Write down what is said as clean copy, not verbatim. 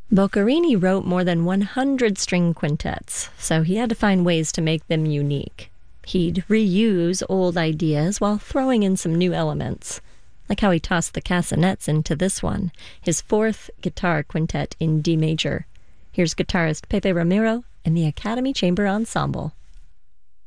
Boccherini wrote more than 100 string quintets, so he had to find ways to make them unique. He'd reuse old ideas while throwing in some new elements, like how he tossed the castanets into this one, his fourth guitar quintet in D major. Here's guitarist Pepe Ramiro and the Academy Chamber Ensemble.